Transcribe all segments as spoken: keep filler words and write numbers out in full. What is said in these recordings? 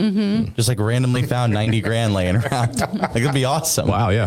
Mm-hmm. Just like randomly found ninety grand laying around. Like, it'd be awesome. Wow. Yeah.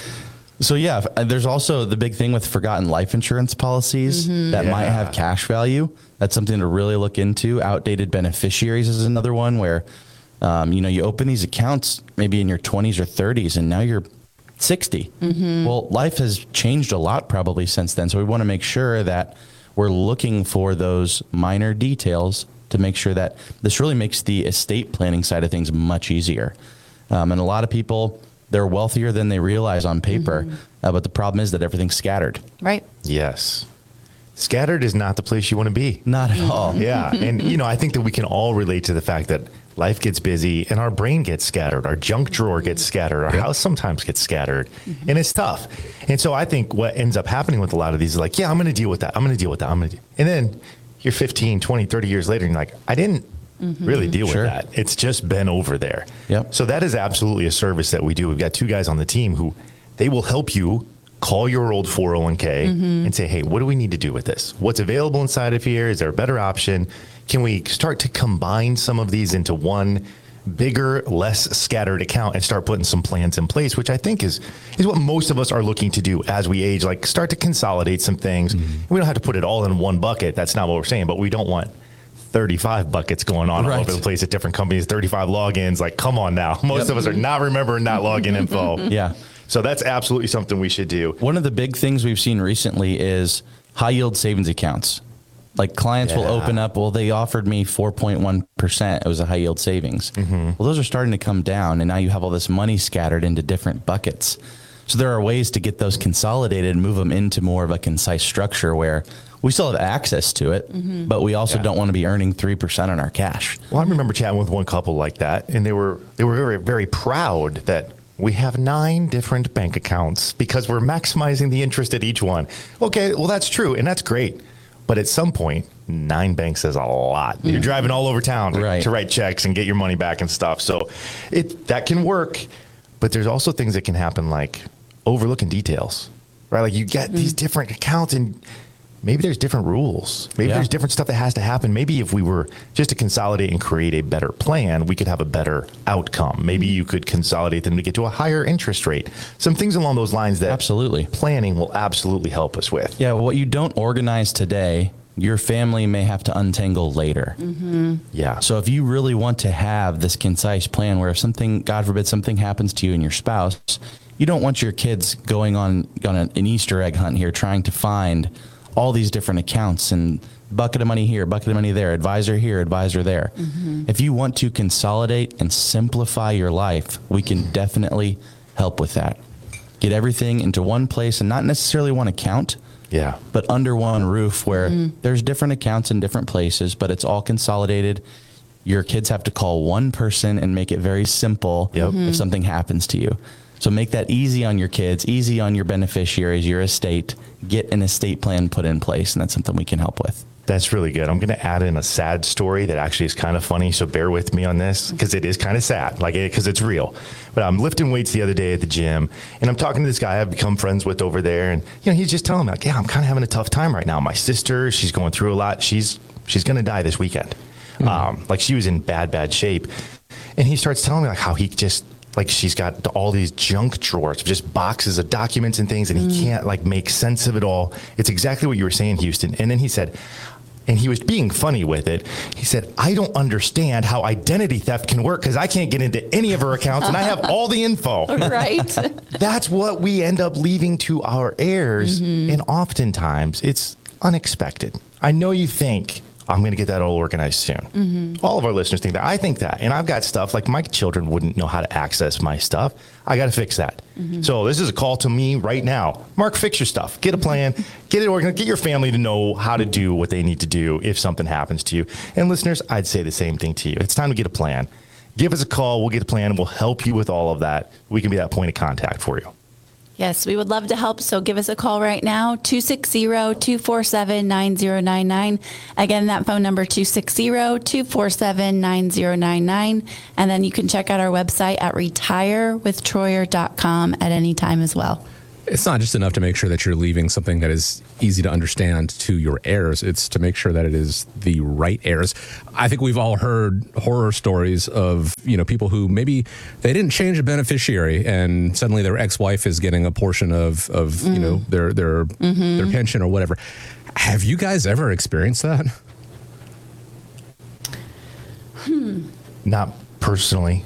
So yeah, there's also the big thing with forgotten life insurance policies mm-hmm. that yeah. might have cash value. That's something to really look into. Outdated beneficiaries is another one where, um, you know, you open these accounts maybe in your twenties or thirties and now you're sixty. Mm-hmm. Well, life has changed a lot probably since then. So we want to make sure that we're looking for those minor details to make sure that this really makes the estate planning side of things much easier. Um, and a lot of people, they're wealthier than they realize on paper, mm-hmm. uh, but the problem is that everything's scattered. Right. Yes. Scattered is not the place you want to be. Not at all. Yeah. And, you know, I think that we can all relate to the fact that life gets busy and our brain gets scattered. Our junk drawer gets scattered. Our yep. house sometimes gets scattered. Mm-hmm. And it's tough. And so I think what ends up happening with a lot of these is like, yeah, I'm going to deal with that. I'm going to deal with that. I'm going to. And then you're fifteen, twenty, thirty years later and you're like, I didn't Mm-hmm. really deal sure. with that. It's just been over there. Yep. So that is absolutely a service that we do. We've got two guys on the team who they will help you call your old four oh one k mm-hmm. and say, hey, what do we need to do with this? What's available inside of here? Is there a better option? Can we start to combine some of these into one bigger, less scattered account and start putting some plans in place, which I think is is what most of us are looking to do as we age, like start to consolidate some things. Mm-hmm. We don't have to put it all in one bucket. That's not what we're saying, but we don't want thirty-five buckets going on right. all over the place at different companies, thirty-five logins. Like, come on now. Most yep. of us are not remembering that login info. Yeah. So that's absolutely something we should do. One of the big things we've seen recently is high yield savings accounts. Like clients yeah. will open up, well, they offered me four point one percent. It was a high yield savings. Mm-hmm. Well, those are starting to come down and now you have all this money scattered into different buckets. So there are ways to get those consolidated and move them into more of a concise structure where we still have access to it, mm-hmm. but we also yeah. don't want to be earning three percent on our cash. Well, I remember chatting with one couple like that, and they were they were very, very proud that we have nine different bank accounts because we're maximizing the interest at each one. Okay, well, that's true, and that's great. But at some point, nine banks is a lot. Mm-hmm. You're driving all over town to, right. to write checks and get your money back and stuff. So it that can work, but there's also things that can happen like overlooking details, right? Like you get mm-hmm. these different accounts and maybe there's different rules. Maybe yeah. there's different stuff that has to happen. Maybe if we were just to consolidate and create a better plan, we could have a better outcome. Maybe you could consolidate them to get to a higher interest rate. Some things along those lines that absolutely planning will absolutely help us with. Yeah, what you don't organize today, your family may have to untangle later. Mm-hmm. Yeah. So if you really want to have this concise plan where if something, God forbid, something happens to you and your spouse, you don't want your kids going on, on an Easter egg hunt here trying to find all these different accounts and bucket of money here, bucket of money there, advisor here, advisor there. Mm-hmm. If you want to consolidate and simplify your life, we can definitely help with that. Get everything into one place and not necessarily one account, yeah, but under one roof where mm-hmm. there's different accounts in different places, but it's all consolidated. Your kids have to call one person and make it very simple yep. mm-hmm. if something happens to you. So make that easy on your kids, easy on your beneficiaries, your estate. Get an estate plan put in place, and that's something we can help with. That's really good. I'm going to add in a sad story that actually is kind of funny, so bear with me on this because it is kind of sad, like because it's real. But I'm lifting weights the other day at the gym, and I'm talking to this guy I've become friends with over there, and you know he's just telling me like, yeah, I'm kind of having a tough time right now. My sister, she's going through a lot. She's she's going to die this weekend. Mm-hmm. Um, like she was in bad, bad shape, and he starts telling me like how he just. Like she's got all these junk drawers, just boxes of documents and things, and he mm. can't like make sense of it all. It's exactly what you were saying, Houston. And then he said, and he was being funny with it. He said, I don't understand how identity theft can work because I can't get into any of her accounts and I have all the info. Right. That's what we end up leaving to our heirs. Mm-hmm. And oftentimes it's unexpected. I know you think, I'm going to get that all organized soon. Mm-hmm. All of our listeners think that. I think that. And I've got stuff like my children wouldn't know how to access my stuff. I got to fix that. Mm-hmm. So this is a call to me right now. Mark, fix your stuff. Get a plan. Get it organized. Get your family to know how to do what they need to do if something happens to you. And listeners, I'd say the same thing to you. It's time to get a plan. Give us a call. We'll get a plan. We'll help you with all of that. We can be that point of contact for you. Yes, we would love to help. So give us a call right now, two six zero, two four seven, nine zero nine nine. Again, that phone number, two six zero, two four seven, nine zero nine nine. And then you can check out our website at retire with troyer dot com at any time as well. It's not just enough to make sure that you're leaving something that is easy to understand to your heirs. It's to make sure that it is the right heirs. I think we've all heard horror stories of, you know, people who maybe they didn't change a beneficiary and suddenly their ex-wife is getting a portion of, of mm. you know, their their mm-hmm. their pension or whatever. Have you guys ever experienced that? Hmm. Not personally.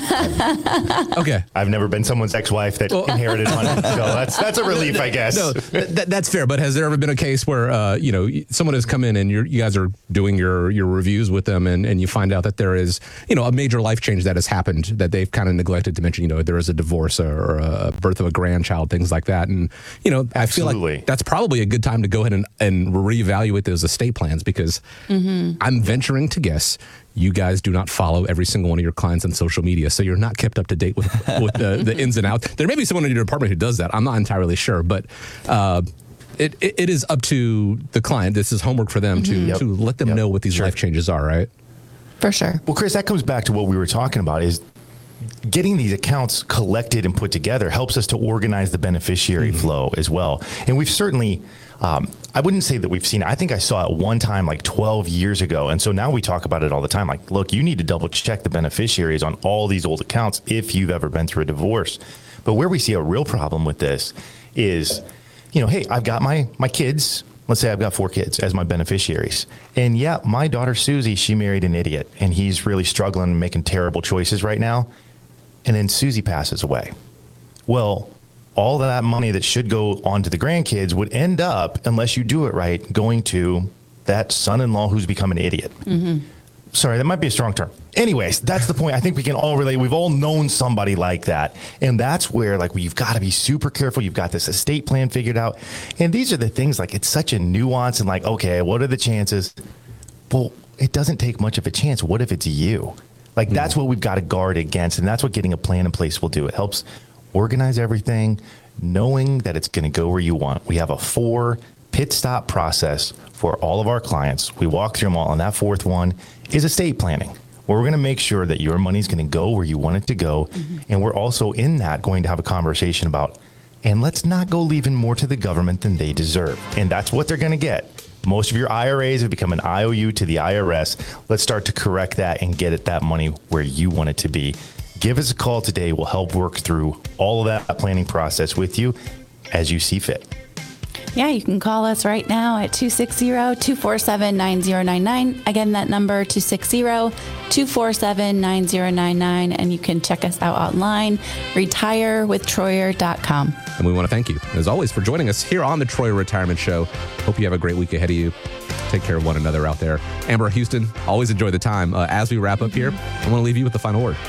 Okay. I've never been someone's ex-wife that well, inherited money. So that's that's a relief, I guess. No, th- that's fair. But has there ever been a case where, uh, you know, someone has come in and you're, you guys are doing your, your reviews with them and, and you find out that there is, you know, a major life change that has happened that they've kind of neglected to mention, you know, there is a divorce or a birth of a grandchild, things like that. And, you know, I Absolutely. feel like that's probably a good time to go ahead and, and reevaluate those estate plans because mm-hmm. I'm venturing to guess you guys do not follow every single one of your clients on social media, so you're not kept up to date with, with the, the ins and outs. There may be someone in your department who does that. I'm not entirely sure, but uh, it, it it is up to the client. This is homework for them mm-hmm. to, yep. to let them yep. know what these sure. life changes are, right? For sure. Well, Chris, that comes back to what we were talking about is getting these accounts collected and put together helps us to organize the beneficiary mm-hmm. flow as well. And we've certainly... Um, I wouldn't say that we've seen it. I think I saw it one time like twelve years ago. And so now we talk about it all the time. Like, look, you need to double check the beneficiaries on all these old accounts if you've ever been through a divorce. But where we see a real problem with this is, you know, hey, I've got my, my kids. Let's say I've got four kids as my beneficiaries. And yeah, my daughter, Susie, she married an idiot and he's really struggling and making terrible choices right now. And then Susie passes away. Well, all that money that should go on to the grandkids would end up, unless you do it right, going to that son-in-law who's become an idiot. Mm-hmm. Sorry, that might be a strong term. Anyways, that's the point. I think we can all relate. We've all known somebody like that. And that's where, like, you've got to be super careful. You've got this estate plan figured out. And these are the things, like, it's such a nuance and like, okay, what are the chances? Well, it doesn't take much of a chance. What if it's you? Like, mm-hmm. that's what we've got to guard against. And that's what getting a plan in place will do. It helps organize everything, knowing that it's going to go where you want. We have a four pit stop process for all of our clients. We walk through them all, and that fourth one is estate planning, where we're going to make sure that your money's going to go where you want it to go. Mm-hmm. And we're also in that going to have a conversation about, and let's not go leaving more to the government than they deserve. And that's what they're going to get. Most of your I R As have become an I O U to the I R S. Let's start to correct that and get it that money where you want it to be. Give us a call today. We'll help work through all of that planning process with you as you see fit. Yeah, you can call us right now at two six zero, two four seven, nine zero nine nine. Again, that number two six zero, two four seven, nine zero nine nine. And you can check us out online, retire with troyer dot com. And we want to thank you, as always, for joining us here on the Troyer Retirement Show. Hope you have a great week ahead of you. Take care of one another out there. Amber, Houston, always enjoy the time. Uh, as we wrap up here, I want to leave you with the final word.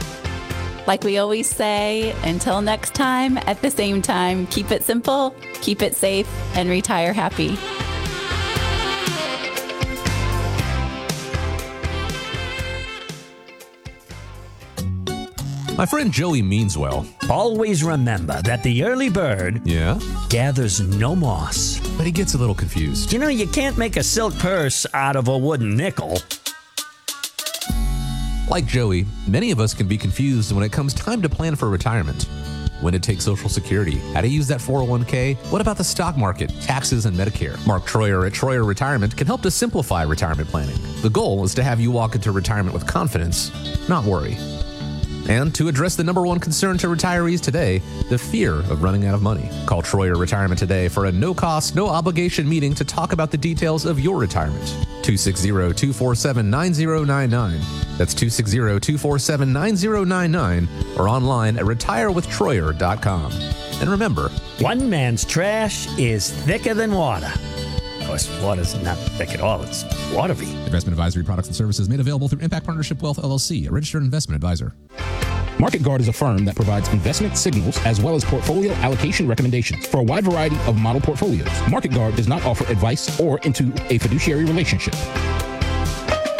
Like we always say, until next time, at the same time, keep it simple, keep it safe, and retire happy. My friend Joey means well. Always remember that the early bird yeah? gathers no moss. But he gets a little confused. You know, you can't make a silk purse out of a wooden nickel. Like Joey, many of us can be confused when it comes time to plan for retirement. When to take Social Security, how to use that four oh one k, what about the stock market, taxes, and Medicare? Mark Troyer at Troyer Retirement can help to simplify retirement planning. The goal is to have you walk into retirement with confidence, not worry. And to address the number one concern to retirees today, the fear of running out of money. Call Troyer Retirement today for a no-cost, no-obligation meeting to talk about the details of your retirement. two six zero, two four seven, nine zero nine nine. That's two six zero, two four seven, nine zero nine nine or online at retire with troyer dot com. And remember, one man's trash is thicker than water. Of course, water's not thick at all. It's watery. Investment advisory products and services made available through Impact Partnership Wealth, L L C, a registered investment advisor. Market Guard is a firm that provides investment signals as well as portfolio allocation recommendations for a wide variety of model portfolios. Market Guard does not offer advice or into a fiduciary relationship.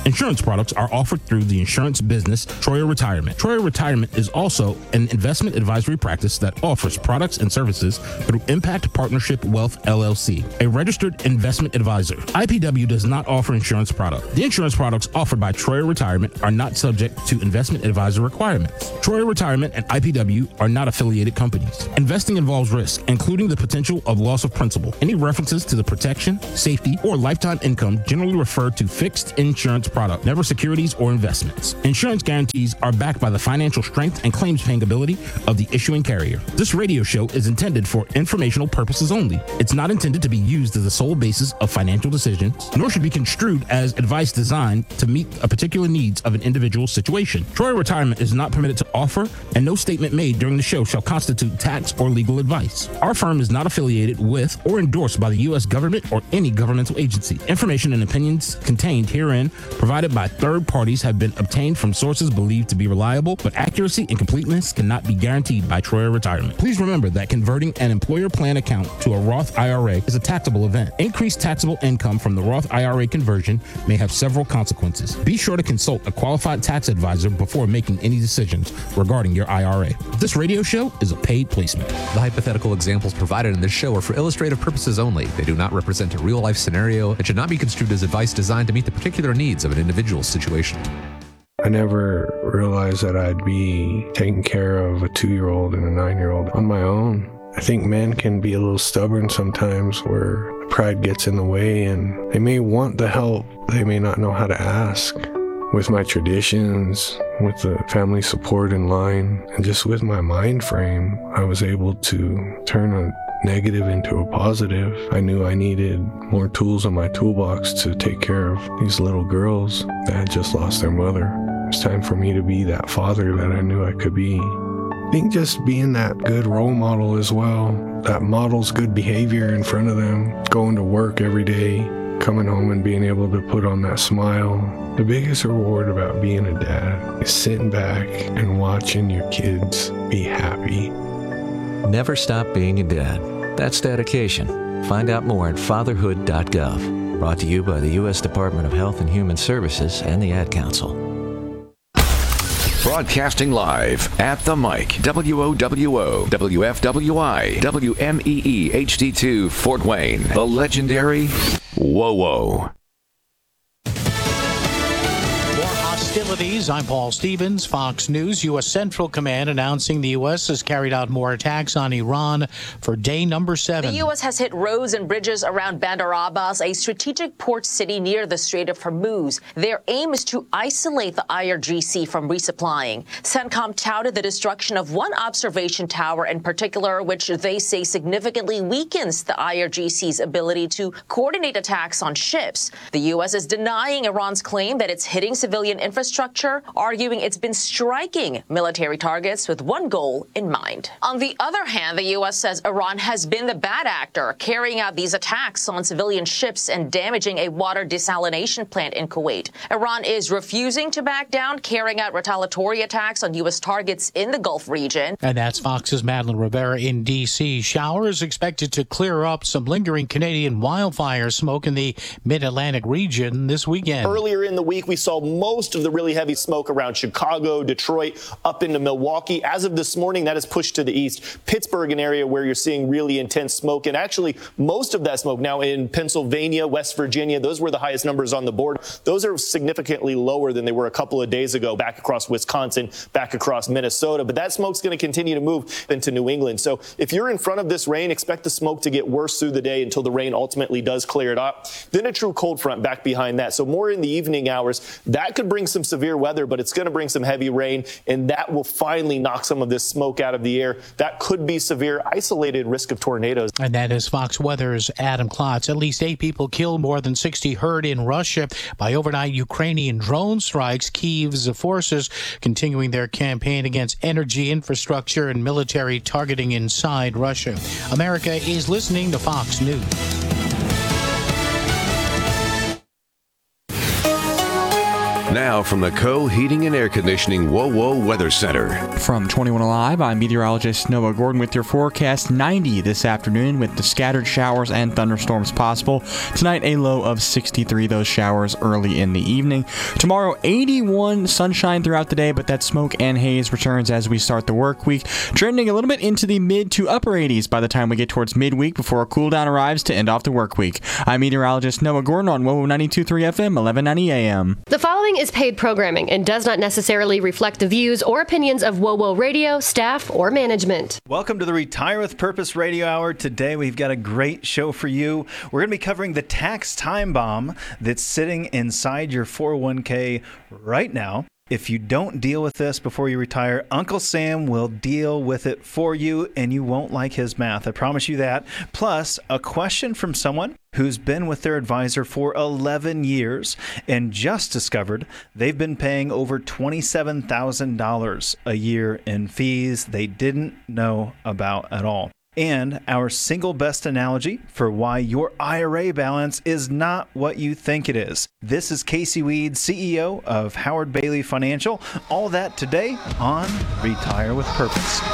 Insurance products are offered through the insurance business Troyer Retirement. Troyer Retirement is also an investment advisory practice that offers products and services through Impact Partnership Wealth L L C, a registered investment advisor. I P W does not offer insurance products. The insurance products offered by Troyer Retirement are not subject to investment advisor requirements. Troyer Retirement and I P W are not affiliated companies. Investing involves risk, including the potential of loss of principal. Any references to the protection, safety, or lifetime income generally refer to fixed insurance product, never securities or investments. Insurance guarantees are backed by the financial strength and claims paying ability of the issuing carrier. This radio show is intended for informational purposes only. It's not intended to be used as the sole basis of financial decisions, nor should be construed as advice designed to meet a particular needs of an individual situation. Troyer Retirement is not permitted to offer, and no statement made during the show shall constitute tax or legal advice. Our firm is not affiliated with or endorsed by the U S government or any governmental agency. Information and opinions contained herein provided by third parties have been obtained from sources believed to be reliable, but accuracy and completeness cannot be guaranteed by Troyer Retirement. Please remember that converting an employer plan account to a Roth I R A is a taxable event. Increased taxable income from the Roth I R A conversion may have several consequences. Be sure to consult a qualified tax advisor before making any decisions regarding your I R A. This radio show is a paid placement. The hypothetical examples provided in this show are for illustrative purposes only. They do not represent a real-life scenario and should not be construed as advice designed to meet the particular needs of an individual's situation. I never realized that I'd be taking care of a two-year-old and a nine-year-old on my own. I think men can be a little stubborn sometimes where pride gets in the way and they may want the help, they may not know how to ask. With my traditions, with the family support in line, and just with my mind frame, I was able to turn a negative into a positive. I knew I needed more tools in my toolbox to take care of these little girls that had just lost their mother. It was time for me to be that father that I knew I could be. I think just being that good role model as well, that models good behavior in front of them, going to work every day, coming home and being able to put on that smile. The biggest reward about being a dad is sitting back and watching your kids be happy. Never stop being a dad. That's dedication. Find out more at fatherhood dot gov. Brought to you by the U S Department of Health and Human Services and the Ad Council. Broadcasting live at the mic, W O W O, W F W I, W M E E H D two, Fort Wayne, the legendary Whoa Whoa. Hostilities. I'm Paul Stevens, Fox News. U S. Central Command announcing the U S has carried out more attacks on Iran for day number seven. The U S has hit roads and bridges around Bandar Abbas, a strategic port city near the Strait of Hormuz. Their aim is to isolate the I R G C from resupplying. CENTCOM touted the destruction of one observation tower in particular, which they say significantly weakens the I R G C's ability to coordinate attacks on ships. The U S is denying Iran's claim that it's hitting civilian infrastructure, arguing it's been striking military targets with one goal in mind. On the other hand, the U S says Iran has been the bad actor, carrying out these attacks on civilian ships and damaging a water desalination plant in Kuwait. Iran is refusing to back down, carrying out retaliatory attacks on U S targets in the Gulf region. And that's Fox's Madeline Rivera in D C. Showers expected to clear up some lingering Canadian wildfire smoke in the mid-Atlantic region this weekend. Earlier in the week, we saw most of the really heavy smoke around Chicago, Detroit, up into Milwaukee. As of this morning, that is pushed to the east. Pittsburgh, an area where you're seeing really intense smoke. And actually, most of that smoke now in Pennsylvania, West Virginia, those were the highest numbers on the board. Those are significantly lower than they were a couple of days ago, back across Wisconsin, back across Minnesota. But that smoke's going to continue to move into New England. So if you're in front of this rain, expect the smoke to get worse through the day until the rain ultimately does clear it up. Then a true cold front back behind that. So more in the evening hours. That could bring some severe weather, but it's going to bring some heavy rain, and that will finally knock some of this smoke out of the air. That could be severe, isolated risk of tornadoes. And that is Fox Weather's Adam Klotz. At least eight people killed, more than sixty hurt in Russia by overnight Ukrainian drone strikes. Kyiv's forces continuing their campaign against energy infrastructure and military targeting inside Russia. America is listening to Fox News. Now from the Co Heating and Air Conditioning WoWo Weather Center. From twenty-one Alive, I'm meteorologist Noah Gordon with your forecast. ninety this afternoon with the scattered showers and thunderstorms possible. Tonight, a low of sixty-three, those showers early in the evening. Tomorrow, eighty-one, sunshine throughout the day, but that smoke and haze returns as we start the work week, trending a little bit into the mid to upper eighties by the time we get towards midweek before a cool down arrives to end off the work week. I'm meteorologist Noah Gordon on WoWo ninety-two point three F M, eleven ninety A M. The following is paid programming and does not necessarily reflect the views or opinions of WoWo Radio, staff, or management. Welcome to the Retire with Purpose Radio Hour. Today we've got a great show for you. We're going to be covering the tax time bomb that's sitting inside your four oh one k right now. If you don't deal with this before you retire, Uncle Sam will deal with it for you, and you won't like his math. I promise you that. Plus, a question from someone who's been with their advisor for eleven years and just discovered they've been paying over twenty-seven thousand dollars a year in fees they didn't know about at all. And our single best analogy for why your I R A balance is not what you think it is. This is Casey Weed, C E O of Howard Bailey Financial. All that today on Retire with Purpose.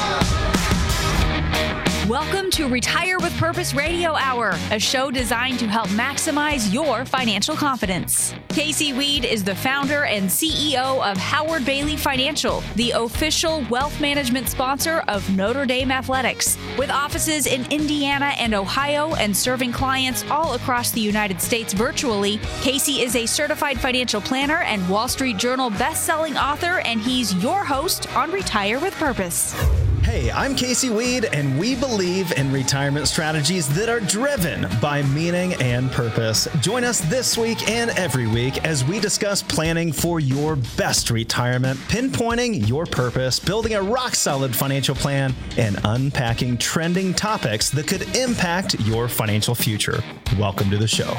Welcome to Retire with Purpose Radio Hour, a show designed to help maximize your financial confidence. Casey Weed is the founder and C E O of Howard Bailey Financial, the official wealth management sponsor of Notre Dame Athletics. With offices in Indiana and Ohio and serving clients all across the United States virtually, Casey is a certified financial planner and Wall Street Journal best-selling author, and he's your host on Retire with Purpose. Hey, I'm Casey Weed, and we believe in retirement strategies that are driven by meaning and purpose. Join us this week and every week as we discuss planning for your best retirement, pinpointing your purpose, building a rock-solid financial plan, and unpacking trending topics that could impact your financial future. Welcome to the show.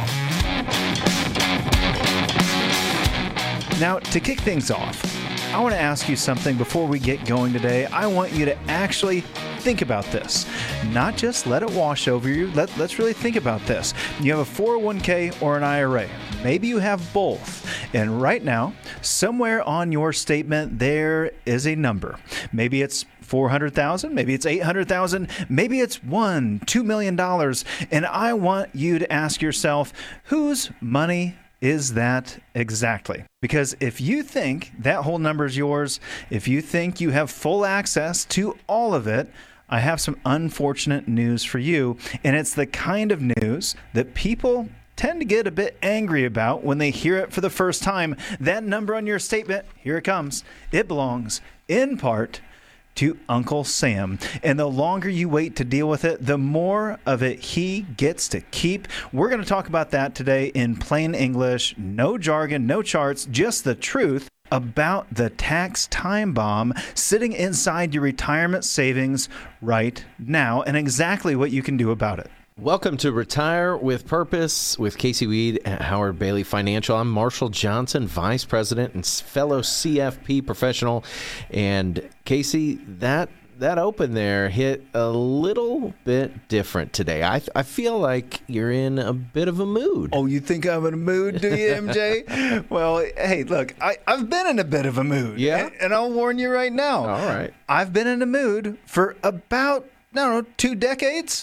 Now, to kick things off, I want to ask you something before we get going today. I want you to actually think about this. Not just let it wash over you. Let, let's really think about this. You have a four oh one k or an I R A. Maybe you have both. And right now, somewhere on your statement, there is a number. Maybe it's four hundred thousand dollars, maybe it's eight hundred thousand dollars, maybe it's one, two million dollars. And I want you to ask yourself, whose money is that exactly? Because if you think that whole number is yours, if you think you have full access to all of it, I have some unfortunate news for you. And it's the kind of news that people tend to get a bit angry about when they hear it for the first time. That number on your statement, here it comes. It belongs in part to Uncle Sam. And the longer you wait to deal with it, the more of it he gets to keep. We're going to talk about that today in plain English, no jargon, no charts, just the truth about the tax time bomb sitting inside your retirement savings right now and exactly what you can do about it. Welcome to Retire with Purpose with Casey Weed at Howard Bailey Financial. I'm Marshall Johnson, Vice President and fellow C F P professional. And Casey, that that open there hit a little bit different today. I I feel like you're in a bit of a mood. Oh, you think I'm in a mood, do you, M J? Well, hey, look, I, I've been in a bit of a mood. Yeah? And, and I'll warn you right now. All right. I've been in a mood for about I don't know, two decades.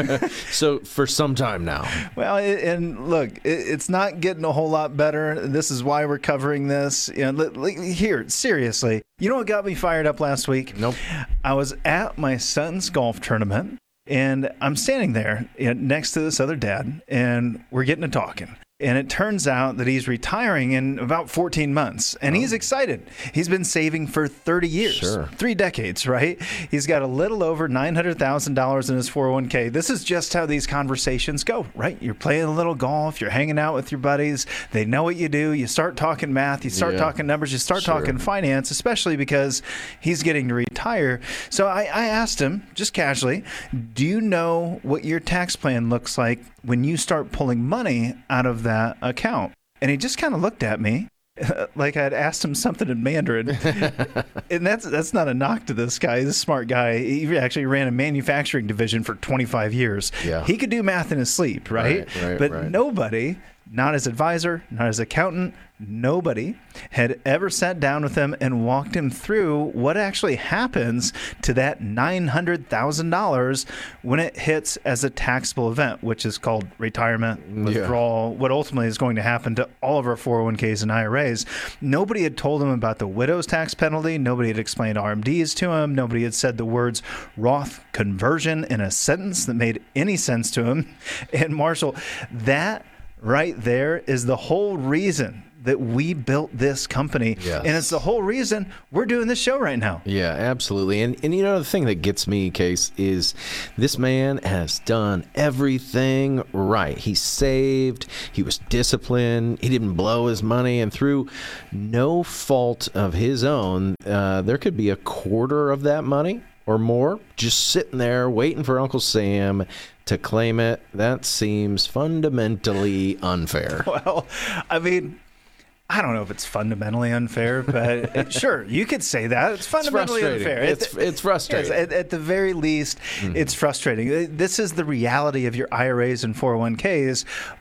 So for some time now. Well, it, and look, it, it's not getting a whole lot better. This is why we're covering this. You know, li- li- here, seriously, you know what got me fired up last week? Nope. I was at my son's golf tournament, and I'm standing there you know, next to this other dad, and we're getting to talking. And it turns out that he's retiring in about fourteen months. And oh. he's excited. He's been saving for thirty years. Sure. Three decades, right? He's got a little over nine hundred thousand dollars in his four oh one k. This is just how these conversations go, right? You're playing a little golf. You're hanging out with your buddies. They know what you do. You start talking math. You start yeah. talking numbers. You start sure. talking finance, especially because he's getting to retire. So I, I asked him, just casually, do you know what your tax plan looks like when you start pulling money out of that account? And he just kind of looked at me like I'd asked him something in Mandarin. And that's that's not a knock to this guy. He's a smart guy. He actually ran a manufacturing division for twenty-five years. Yeah. He could do math in his sleep, right? Right, right, but right. nobody not his advisor, not his accountant, nobody had ever sat down with him and walked him through what actually happens to that nine hundred thousand dollars when it hits as a taxable event, which is called retirement, withdrawal, what ultimately is going to happen to all of our four oh one k's and I R As. Nobody had told him about the widow's tax penalty. Nobody had explained R M Ds to him. Nobody had said the words Roth conversion in a sentence that made any sense to him. And Marshall, that right there is the whole reason that we built this company. Yes. And it's the whole reason we're doing this show right now. Yeah, absolutely. And and you know, the thing that gets me, Case, is this man has done everything right. He saved, he was disciplined, he didn't blow his money, and through no fault of his own, uh, there could be a quarter of that money or more just sitting there waiting for Uncle Sam to claim it. That seems fundamentally unfair. Well, I mean, I don't know if it's fundamentally unfair, but it, sure, you could say that. It's fundamentally it's unfair. It's, it's frustrating. Yes, at, at the very least, mm-hmm. it's frustrating. This is the reality of your I R As and four oh one k's,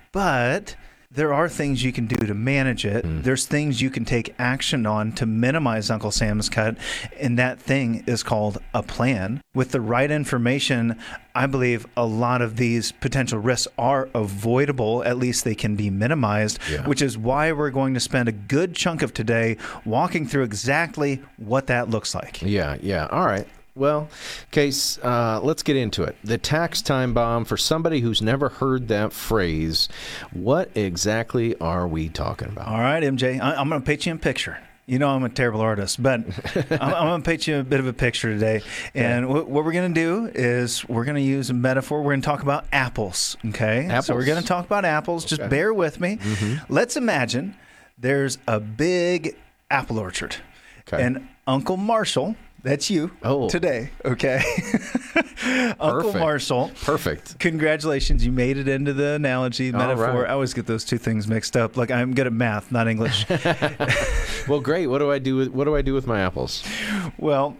but there are things you can do to manage it. Mm. There's things you can take action on to minimize Uncle Sam's cut, and that thing is called a plan. With the right information, I believe a lot of these potential risks are avoidable. At least they can be minimized, yeah. which is why we're going to spend a good chunk of today walking through exactly what that looks like. Yeah, yeah. All right. Well, Case, uh, let's get into it. The tax time bomb, for somebody who's never heard that phrase, what exactly are we talking about? All right, M J, I- I'm going to paint you a picture. You know I'm a terrible artist, but I'm, I'm going to paint you a bit of a picture today. And what, what we're going to do is we're going to use a metaphor. We're going to talk about apples, okay? Apples. So we're going to talk about apples. Just Okay. bear with me. Mm-hmm. Let's imagine there's a big apple orchard. Okay. And Uncle Marshall, that's you oh. today, okay? Uncle Perfect. Marshall. Perfect. Congratulations, you made it into the analogy, All metaphor. right. I always get those two things mixed up. Look, I'm good at math, not English. Well, great. What do I do with what do I do with my apples? Well,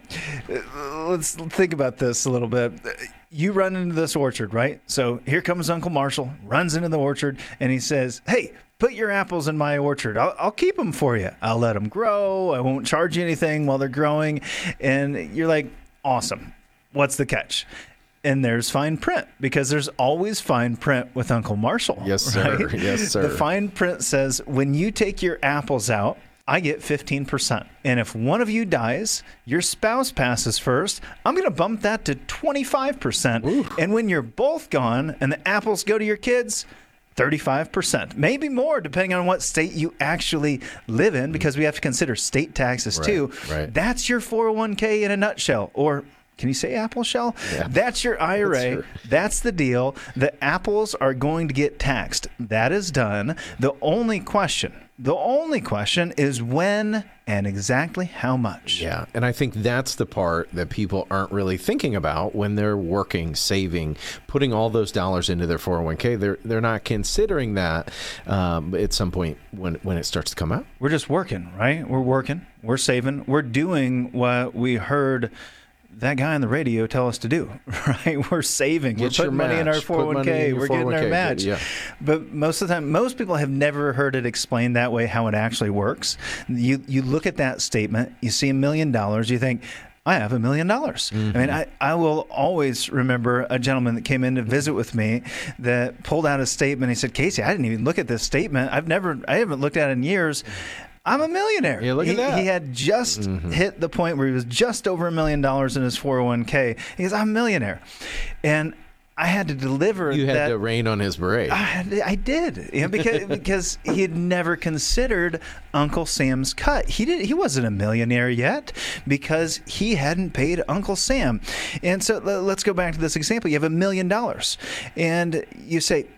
let's think about this a little bit. You run into this orchard, right? So here comes Uncle Marshall, runs into the orchard, and he says, hey, put your apples in my orchard. I'll, I'll keep them for you. I'll let them grow. I won't charge you anything while they're growing. And you're like, awesome. What's the catch? And there's fine print, because there's always fine print with Uncle Marshall. Yes, sir. Right? Yes, sir. The fine print says, when you take your apples out, I get fifteen percent. And if one of you dies, your spouse passes first, I'm going to bump that to twenty-five percent. Ooh. And when you're both gone and the apples go to your kids, thirty-five percent, maybe more, depending on what state you actually live in, because we have to consider state taxes Right, too. right. That's your four oh one k in a nutshell. Or can you say apple shell? Yeah. That's your I R A. That's your- That's the deal. The apples are going to get taxed. That is done. The only question, the only question is when and exactly how much. Yeah, and I think that's the part that people aren't really thinking about when they're working, saving, putting all those dollars into their four oh one k. They're they're not considering that um, at some point when when it starts to come out. We're just working, right? We're working. We're saving. We're doing what we heard that guy on the radio tell us to do, right? We're saving. Get We're your putting money in our match. four oh one Put money k. in your We're getting our four oh one k. match. Yeah. But most of the time, most people have never heard it explained that way, how it actually works. You you look at that statement, you see a million dollars, you think, I have a million dollars. I mean, I, I will always remember a gentleman that came in to visit with me that pulled out a statement. He said, Casey, I didn't even look at this statement. I've never, I haven't looked at it in years. I'm a millionaire. Yeah, look he, at that. He had just Mhm. hit the point where he was just over a million dollars in his four oh one k. He goes, I'm a millionaire. And I had to deliver You had that. to rain on his parade. I, had- I did, you know, because because he had never considered Uncle Sam's cut. He did. He wasn't a millionaire yet because he hadn't paid Uncle Sam. And so l- let's go back to this example. You have a million dollars, and you say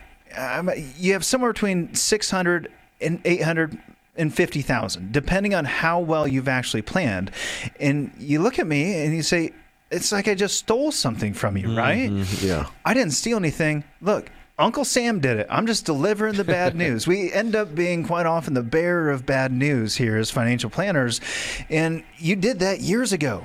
um, you have somewhere between six hundred and eight hundred and fifty thousand, depending on how well you've actually planned. And you look at me and you say, it's like I just stole something from you, right? Mhm, yeah. I didn't steal anything. Look, Uncle Sam did it. I'm just delivering the bad news. We end up being quite often the bearer of bad news here as financial planners. And you did that years ago.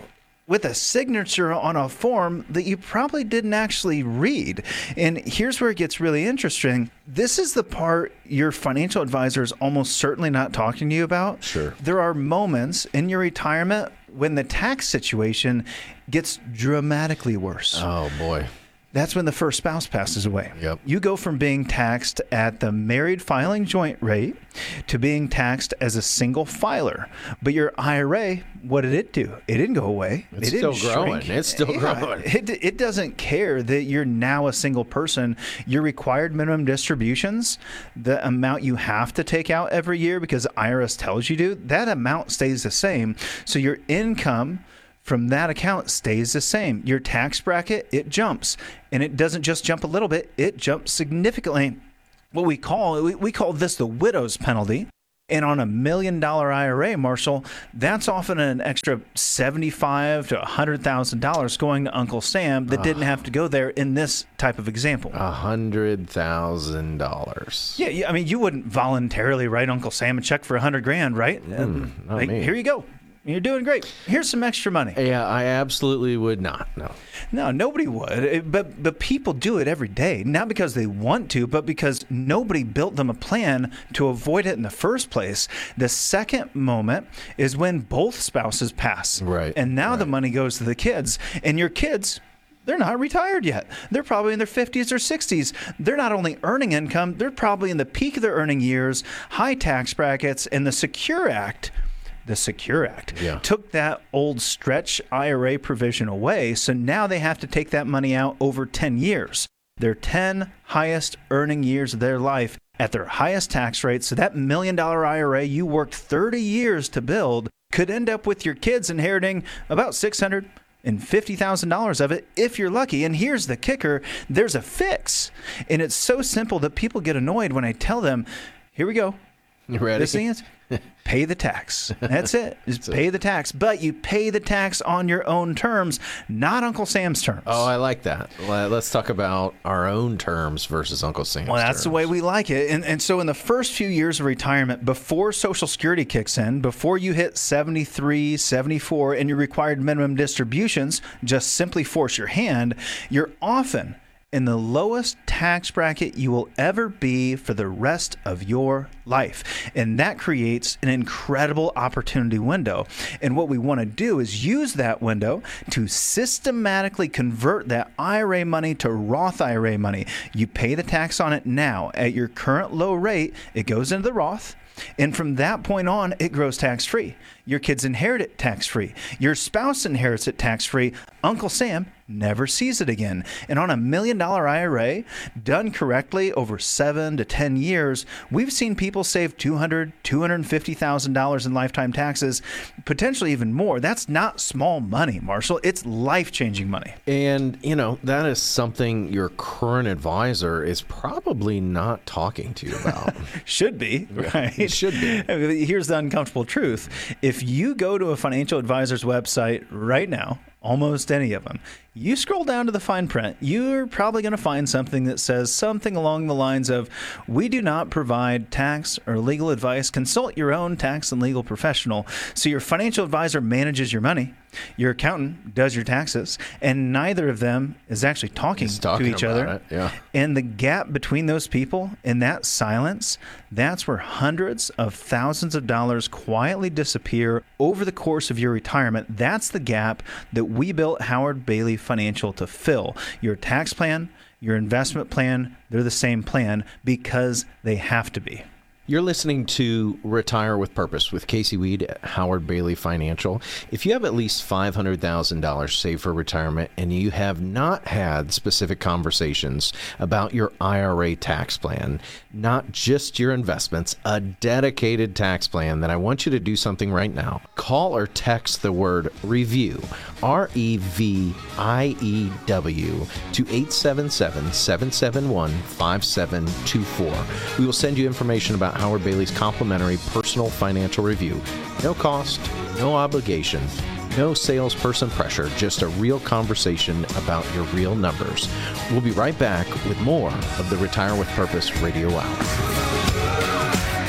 with a signature on a form that you probably didn't actually read. And here's where it gets really interesting. This is the part your financial advisor is almost certainly not talking to you about. Sure. There are moments in your retirement when the tax situation gets dramatically worse. Oh, boy. That's when the first spouse passes away. Yep. You go from being taxed at the married filing joint rate to being taxed as a single filer. But your I R A, what did it do? It didn't go away. It's it didn't still growing. shrink. It's still Yeah, growing. It, it doesn't care that you're now a single person. Your required minimum distributions, the amount you have to take out every year because I R S tells you to, that amount stays the same. So your income from that account stays the same. Your tax bracket, it jumps. And it doesn't just jump a little bit, it jumps significantly. What we call, we, we call this the widow's penalty. And on a million dollar I R A, Marshall, that's often an extra seventy-five thousand to one hundred thousand dollars going to Uncle Sam that didn't have to go there in this type of example. A hundred thousand dollars. Yeah, yeah, I mean, you wouldn't voluntarily write Uncle Sam a check for a hundred grand, right? Mm, not like, me. Here you go. You're doing great. Here's some extra money. Yeah, I absolutely would not. No. No, nobody would. It- But but people do it every day, not because they want to, but because nobody built them a plan to avoid it in the first place. The second moment is when both spouses pass. Right. And now the money goes to the kids. And your kids, they're not retired yet. They're probably in their fifties or sixties. They're not only earning income, they're probably in the peak of their earning years, high tax brackets, and the Secure Act. The Secure Act Yeah. took that old stretch I R A provision away, so now they have to take that money out over ten years. Their ten highest earning years of their life at their highest tax rate. So that million dollar I R A you worked thirty years to build could end up with your kids inheriting about six hundred fifty thousand dollars of it if you're lucky. And here's the kicker, there's a fix. And it's so simple that people get annoyed when I tell them, here we go. You ready? This thing is pay the tax. That's it. Just pay the tax. But you pay the tax on your own terms, not Uncle Sam's terms. Oh, I like that. Well, let's talk about our own terms versus Uncle Sam's Well, that's terms. the way we like it. And, and so in the first few years of retirement, before Social Security kicks in, before you hit seventy-three, seventy-four, and your required minimum distributions just simply force your hand, you're often in the lowest tax bracket you will ever be for the rest of your life. And that creates an incredible opportunity window. And what we want to do is use that window to systematically convert that I R A money to Roth I R A money. You pay the tax on it now. At your current low rate, it goes into the Roth. And from that point on, it grows tax-free. Your kids inherit it tax-free. Your spouse inherits it tax-free. Uncle Sam never sees it again. And on a million dollar I R A, done correctly over seven to ten years, we've seen people save two hundred thousand dollars, two hundred fifty thousand dollars in lifetime taxes, potentially even more. That's not small money, Marshall. It's life-changing money. And, you know, that is something your current advisor is probably not talking to you about. Should be, right? It should be. Here's the uncomfortable truth. If you go to a financial advisor's website right now, almost any of them, you scroll down to the fine print, you're probably going to find something that says something along the lines of, we do not provide tax or legal advice. Consult your own tax and legal professional. So your financial advisor manages your money. Your accountant does your taxes, and neither of them is actually talking, talking to each about other. it, yeah. And the gap between those people and that silence, that's where hundreds of thousands of dollars quietly disappear over the course of your retirement. That's the gap that we built Howard Bailey Financial to fill. Your tax plan, your investment plan, they're the same plan because they have to be. You're listening to Retire with Purpose with Casey Weed at Howard Bailey Financial. If you have at least five hundred thousand dollars saved for retirement and you have not had specific conversations about your I R A tax plan, not just your investments, a dedicated tax plan, then I want you to do something right now. Call or text the word REVIEW, R E V I E W, to eight seven seven, seven seven one, five seven two four. We will send you information about Howard Bailey's complimentary personal financial review. No cost, no obligation, no salesperson pressure, just a real conversation about your real numbers. We'll be right back with more of the Retire with Purpose Radio Hour. You're listening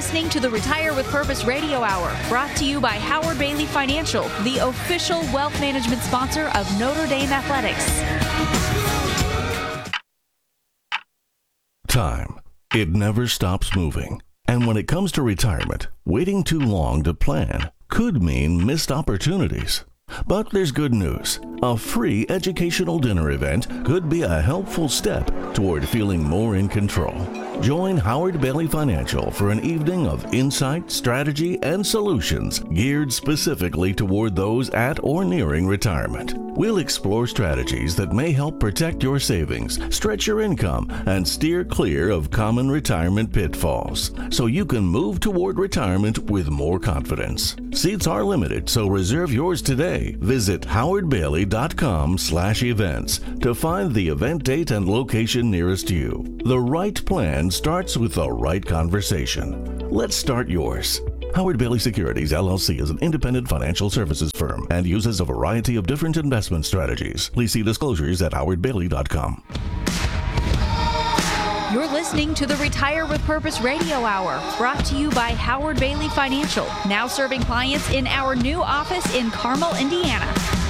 listening to the Retire with Purpose Radio Hour, brought to you by Howard Bailey Financial, the official wealth management sponsor of Notre Dame Athletics. Time. It never stops moving. And when it comes to retirement, waiting too long to plan could mean missed opportunities. But there's good news. A free educational dinner event could be a helpful step toward feeling more in control. Join Howard Bailey Financial for an evening of insight, strategy, and solutions geared specifically toward those at or nearing retirement. We'll explore strategies that may help protect your savings, stretch your income, and steer clear of common retirement pitfalls, so you can move toward retirement with more confidence. Seats are limited, so reserve yours today. Visit howard bailey dot com slash events to find the event date and location nearest you. The right plan starts with the right conversation. Let's start yours. Howard Bailey Securities, L L C is an independent financial services firm and uses a variety of different investment strategies. Please see disclosures at howard bailey dot com. You're listening to the Retire with Purpose Radio Hour, brought to you by Howard Bailey Financial, now serving clients in our new office in Carmel, Indiana.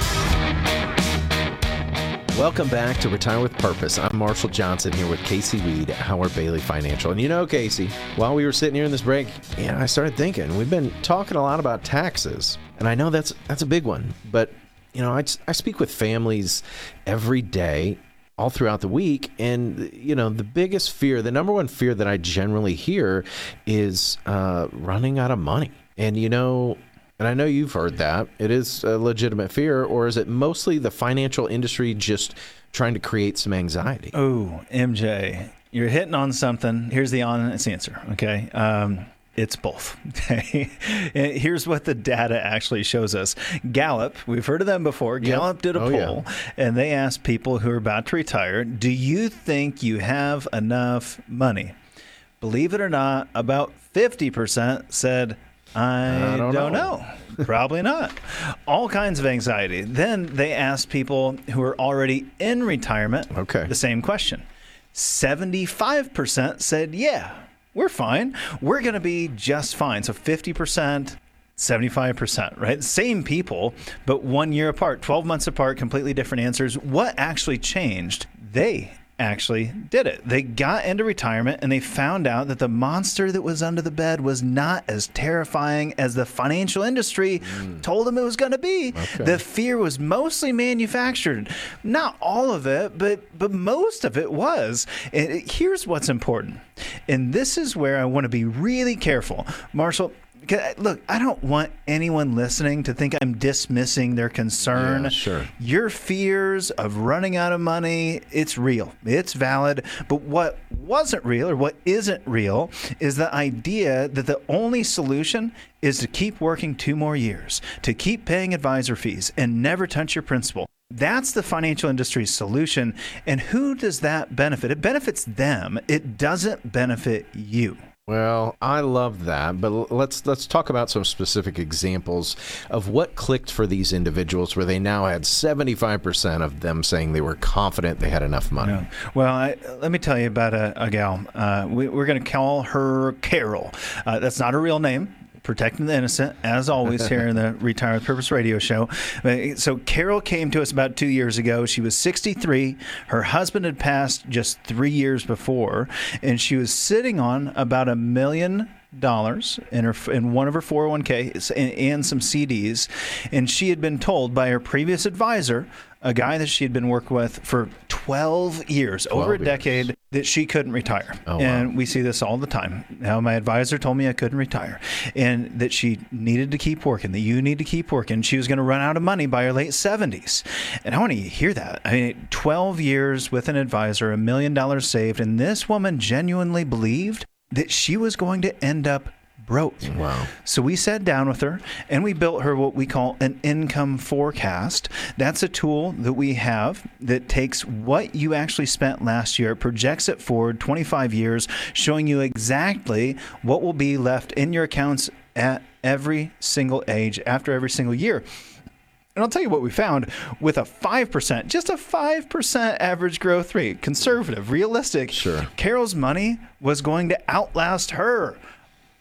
Welcome back to Retire with Purpose. I'm Marshall Johnson here with Casey Weed at Howard Bailey Financial. And you know, Casey, while we were sitting here in this break, yeah, I started thinking, we've been talking a lot about taxes. And I know that's that's a big one. But, you know, I, I speak with families every day, all throughout the week. And, you know, the biggest fear, the number one fear that I generally hear is uh, running out of money. And, you know, and I know you've heard that. It is a legitimate fear, or is it mostly the financial industry just trying to create some anxiety? Oh, M J, you're hitting on something. Here's the honest answer, okay? Um, it's both. Okay. Here's what the data actually shows us. Gallup, we've heard of them before. Gallup yep. did a oh, poll, yeah. and they asked people who are about to retire, do you think you have enough money? Believe it or not, about fifty percent said, I, I don't, don't know. know. Probably not. All kinds of anxiety. Then they asked people who are already in retirement okay. the same question. seventy-five percent said, yeah, we're fine. We're going to be just fine. So fifty percent, seventy-five percent, right? Same people, but one year apart, twelve months apart, completely different answers. What actually changed? They actually did it. They got into retirement and they found out that the monster that was under the bed was not as terrifying as the financial industry mm. told them it was going to be. Okay. The fear was mostly manufactured. Not all of it, but but most of it was. And it, here's what's important. And this is where I want to be really careful. Marshall, look, I don't want anyone listening to think I'm dismissing their concern. Yeah, sure. Your fears of running out of money, it's real. It's valid. But what wasn't real or what isn't real is the idea that the only solution is to keep working two more years, to keep paying advisor fees and never touch your principal. That's the financial industry's solution. And who does that benefit? It benefits them. It doesn't benefit you. Well, I love that, but let's let's talk about some specific examples of what clicked for these individuals where they now had seventy-five percent of them saying they were confident they had enough money. Yeah. Well, I, let me tell you about a, a gal. Uh, we, we're going to call her Carol. Uh, that's not her real name. Protecting the innocent, as always, here in the Retire with Purpose radio show. So Carol came to us about two years ago. She was sixty-three. Her husband had passed just three years before, and she was sitting on about a million dollars in her in one of her four oh one k's and, and some C Ds. And she had been told by her previous advisor, a guy that she had been working with for twelve years, over a decade, years. that she couldn't retire. Oh, and wow. we see this all the time. Now, my advisor told me I couldn't retire and that she needed to keep working, that you need to keep working. She was going to run out of money by her late seventies. And I want to hear that. I mean, twelve years with an advisor, a million dollars saved, and this woman genuinely believed that she was going to end up broke. Wow. So we sat down with her and we built her what we call an income forecast. That's a tool that we have that takes what you actually spent last year, projects it forward twenty-five years, showing you exactly what will be left in your accounts at every single age, after every single year. And I'll tell you what we found with a five percent, just a five percent average growth rate, conservative, realistic. Sure. Carol's money was going to outlast her.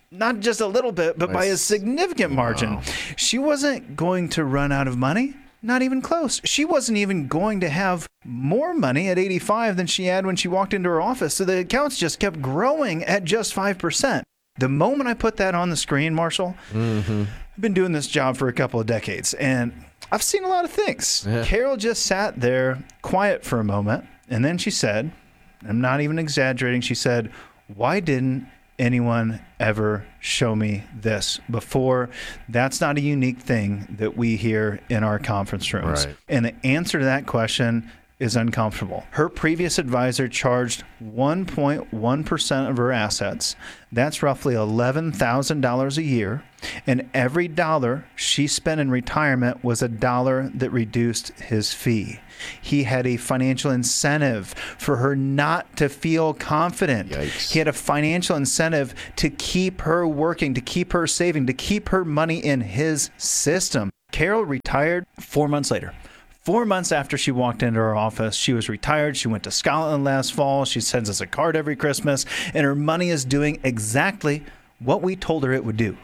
not just a little bit, but by a significant margin. Wow. She wasn't going to run out of money. Not even close. She wasn't even going to have more money at eighty-five than she had when she walked into her office. So the accounts just kept growing at just five percent. The moment I put that on the screen, Marshall, mm-hmm. I've been doing this job for a couple of decades, and I've seen a lot of things. Yeah. Carol just sat there quiet for a moment, and then she said, I'm not even exaggerating, she said, why didn't anyone ever show me this before? That's not a unique thing that we hear in our conference rooms. Right. And the answer to that question is uncomfortable. Her previous advisor charged one point one percent of her assets. That's roughly eleven thousand dollars a year. And every dollar she spent in retirement was a dollar that reduced his fee. He had a financial incentive for her not to feel confident. Yikes. He had a financial incentive to keep her working, to keep her saving, to keep her money in his system. Carol retired four months later. Four months after she walked into her office, she was retired. She went to Scotland last fall. She sends us a card every Christmas, and her money is doing exactly what we told her it would do.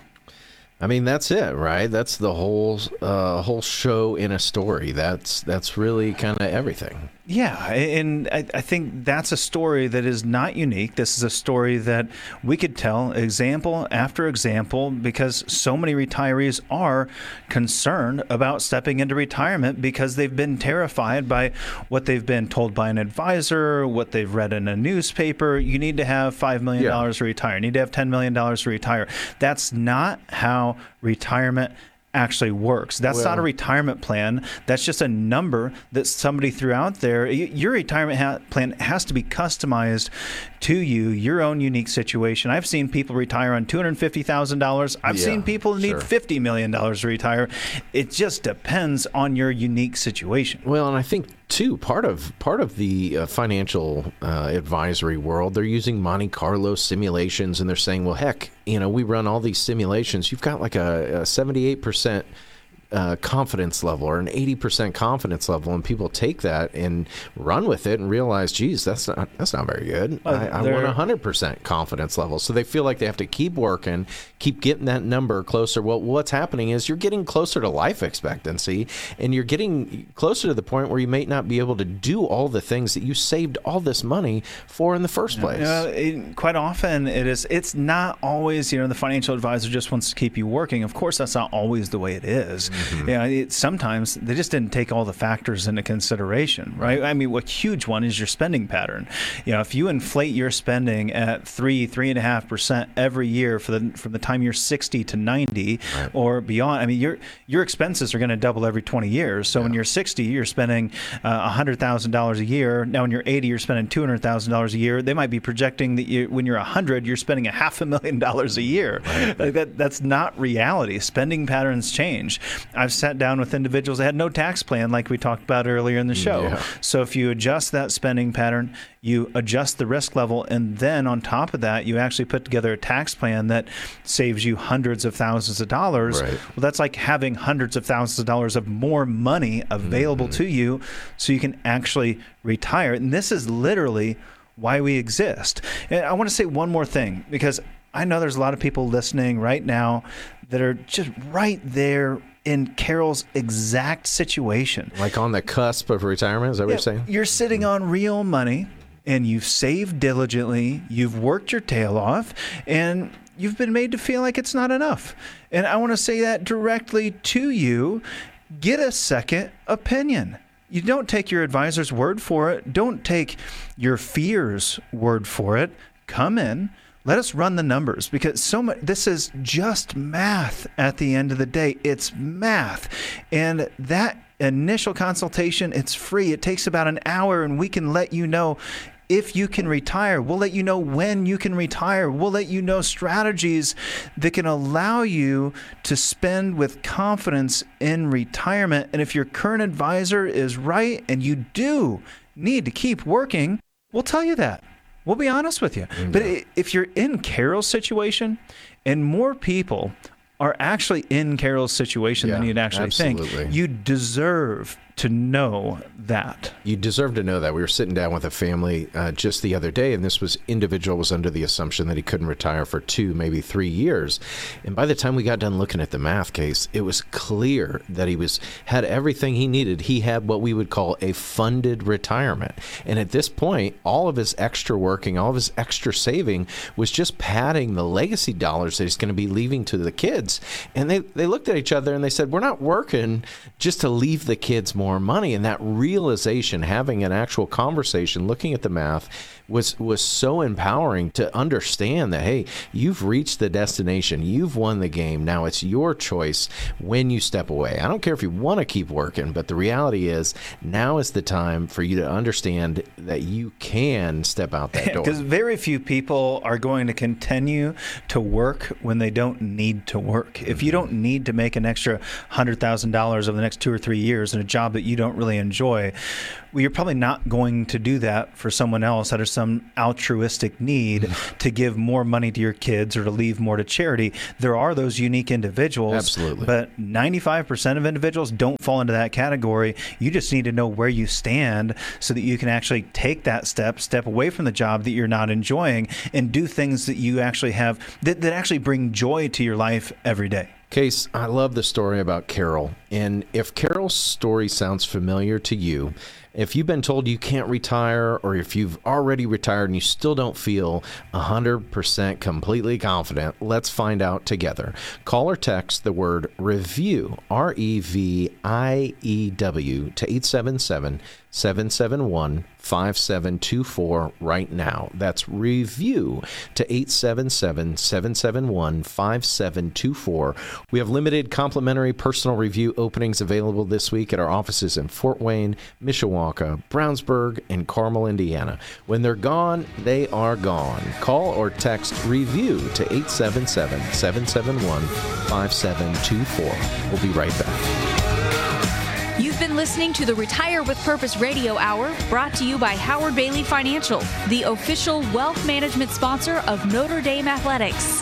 I mean, that's it, right? That's the whole uh, whole show in a story. That's that's really kind of everything. Yeah, and I, I think that's a story that is not unique. This is a story that we could tell example after example because so many retirees are concerned about stepping into retirement because they've been terrified by what they've been told by an advisor, what they've read in a newspaper. You need to have five million dollars yeah. to retire. You need to have ten million dollars to retire. That's not how retirement actually works. That's well, not a retirement plan. That's just a number that somebody threw out there. Your retirement ha- plan has to be customized to you, your own unique situation. I've seen people retire on two hundred fifty thousand dollars. I've yeah, seen people need sure. fifty million dollars to retire. It just depends on your unique situation. Well, and I think too, part of part of the uh, financial uh, advisory world, they're using Monte Carlo simulations, and they're saying, well, heck, you know, we run all these simulations. You've got like a, a seventy-eight percent uh, confidence level or an eighty percent confidence level, and people take that and run with it and realize, geez, that's not that's not very good. Well, I, I want a one hundred percent confidence level. So they feel like they have to keep working, keep getting that number closer. Well, what's happening is you're getting closer to life expectancy, and you're getting closer to the point where you may not be able to do all the things that you saved all this money for in the first place. You know, it, quite often it is. It's not always, you know, the financial advisor just wants to keep you working. Of course, that's not always the way it is. Mm-hmm. You know, it, sometimes they just didn't take all the factors into consideration, right? I mean, what huge one is your spending pattern. You know, if you inflate your spending at three, three and a half percent every year for the from the time you're sixty to ninety right. or beyond, I mean, your your expenses are going to double every twenty years. So yeah. when you're sixty, you're spending uh, one hundred thousand dollars a year. Now, when you're eighty, you're spending two hundred thousand dollars a year. They might be projecting that you, when you're one hundred, you're spending a half a million dollars a year. Right. Like that, that's not reality. Spending patterns change. I've sat down with individuals that had no tax plan, like we talked about earlier in the show. Yeah. So if you adjust that spending pattern, you adjust the risk level, and then on top of that, you actually put together a tax plan that saves you hundreds of thousands of dollars. Right. Well, that's like having hundreds of thousands of dollars of more money available mm-hmm. to you so you can actually retire. And this is literally why we exist. And I want to say one more thing, because I know there's a lot of people listening right now that are just right there in Carol's exact situation. Like on the cusp of retirement, is that what yeah, you're saying? You're sitting on real money, and you've saved diligently, you've worked your tail off, and you've been made to feel like it's not enough. And I want to say that directly to you. Get a second opinion. You don't take your advisor's word for it. Don't take your fear's word for it. Come in. Let us run the numbers, because so much, this is just math at the end of the day. It's math. And that initial consultation, it's free. It takes about an hour, and we can let you know if you can retire. We'll let you know when you can retire. We'll let you know strategies that can allow you to spend with confidence in retirement. And if your current advisor is right and you do need to keep working, we'll tell you that. We'll be honest with you. Mm-hmm. But if you're in Carol's situation, and more people are actually in Carol's situation Yeah, than you'd actually absolutely. think. You deserve to know that. You deserve to know that. We were sitting down with a family uh, just the other day, and this was individual was under the assumption that he couldn't retire for two, maybe three years. And by the time we got done looking at the math case, it was clear that he was had everything he needed. He had what we would call a funded retirement. And at this point, all of his extra working, all of his extra saving was just padding the legacy dollars that he's going to be leaving to the kids. And they, they looked at each other and they said, we're not working just to leave the kids more money. And that realization, having an actual conversation, looking at the math, was was so empowering to understand that, hey, you've reached the destination, you've won the game. Now it's your choice when you step away. I don't care if you want to keep working, but the reality is now is the time for you to understand that you can step out that door. Because very few people are going to continue to work when they don't need to work. If you don't need to make an extra one hundred thousand dollars over the next two or three years in a job that you don't really enjoy, well, you're probably not going to do that for someone else out of some altruistic need to give more money to your kids or to leave more to charity. There are those unique individuals. Absolutely. But ninety-five percent of individuals don't fall into that category. You just need to know where you stand so that you can actually take that step, step away from the job that you're not enjoying, and do things that you actually have that, that actually bring joy to your life every day. Case, I love the story about Carol. And if Carol's story sounds familiar to you, if you've been told you can't retire, or if you've already retired and you still don't feel one hundred percent completely confident, let's find out together. Call or text the word REVIEW, R E V I E W, to eight seven seven, seven seven one, five seven two four right now. That's REVIEW to eight seven seven, seven seven one, five seven two four. We have limited complimentary personal review openings available this week at our offices in Fort Wayne, Mishawaka, Brownsburg, and Carmel, Indiana. When they're gone, they are gone. Call or text REVIEW to eight seven seven, seven seven one, five seven two four. We'll be right back. You've been listening to the Retire with Purpose Radio Hour, brought to you by Howard Bailey Financial, the official wealth management sponsor of Notre Dame Athletics.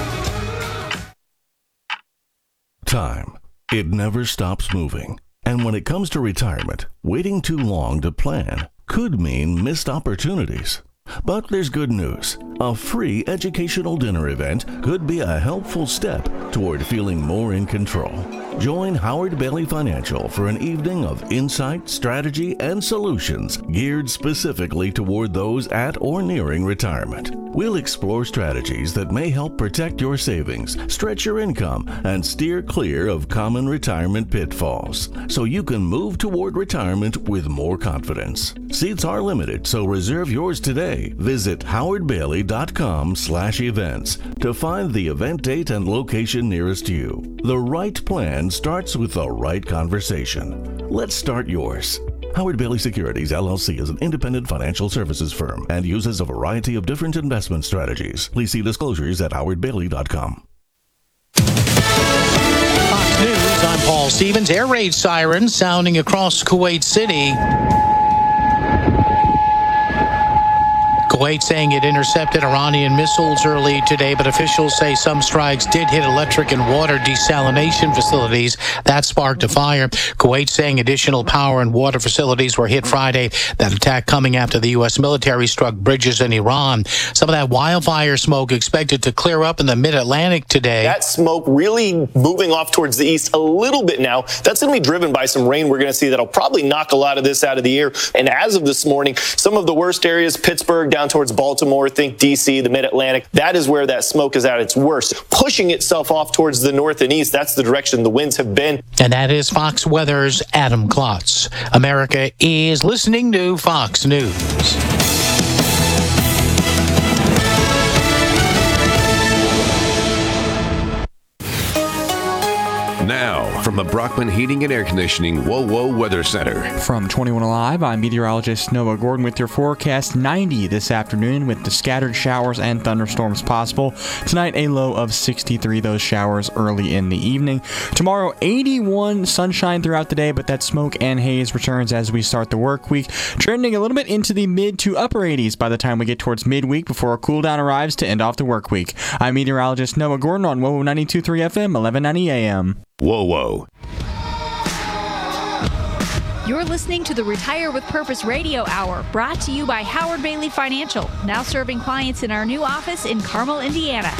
Time. It never stops moving. And when it comes to retirement, waiting too long to plan could mean missed opportunities. But there's good news. A free educational dinner event could be a helpful step toward feeling more in control. Join Howard Bailey Financial for an evening of insight, strategy, and solutions geared specifically toward those at or nearing retirement. We'll explore strategies that may help protect your savings, stretch your income, and steer clear of common retirement pitfalls, so you can move toward retirement with more confidence. Seats are limited, so reserve yours today. Visit howard bailey dot com slash events to find the event date and location nearest you. The right plan starts with the right conversation. Let's start yours. Howard Bailey Securities, L L C is an independent financial services firm and uses a variety of different investment strategies. Please see disclosures at howard bailey dot com. Fox News, I'm Paul Stevens. Air raid sirens sounding across Kuwait City. Kuwait saying it intercepted Iranian missiles early today, but officials say some strikes did hit electric and water desalination facilities. That sparked a fire. Kuwait saying additional power and water facilities were hit Friday. That attack coming after the U S military struck bridges in Iran. Some of that wildfire smoke expected to clear up in the mid-Atlantic today. That smoke really moving off towards the east a little bit now. That's going to be driven by some rain we're going to see that'll probably knock a lot of this out of the air. And as of this morning, some of the worst areas, Pittsburgh down towards Baltimore, think D C, the mid-Atlantic, that is where that smoke is at its worst. Pushing itself off towards the north and east, that's the direction the winds have been. And that is Fox Weather's Adam Klotz. America is listening to Fox News. Now, from the Brockman Heating and Air Conditioning Whoa Whoa Weather Center. From twenty-one Alive, I'm meteorologist Noah Gordon with your forecast. ninety this afternoon with the scattered showers and thunderstorms possible. Tonight, a low of sixty-three, those showers early in the evening. Tomorrow, eighty-one, sunshine throughout the day, but that smoke and haze returns as we start the work week, trending a little bit into the mid to upper eighties by the time we get towards midweek before a cool down arrives to end off the work week. I'm meteorologist Noah Gordon on Whoa Whoa ninety-two point three F M, eleven ninety A M. Whoa Whoa. You're listening to the Retire with Purpose Radio Hour, brought to you by Howard Bailey Financial, now serving clients in our new office in Carmel, Indiana.